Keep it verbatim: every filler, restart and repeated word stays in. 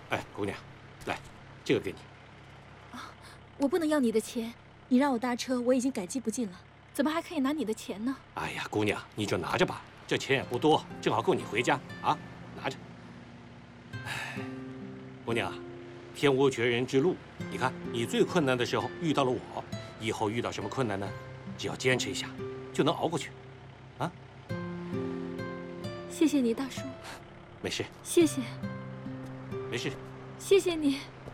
哎，姑娘，来，这个给你。 啊，我不能要你的钱，你让我搭车，我已经感激不尽了，怎么还可以拿你的钱呢？ 哎呀，姑娘，你就拿着吧，这钱也不多，正好够你回家啊，拿着。哎，姑娘，天无绝人之路，你看你最困难的时候遇到了我，以后遇到什么困难呢？只要坚持一下，就能熬过去，啊？ 谢谢你，大叔。 没事。 谢谢。 没事。 谢谢你。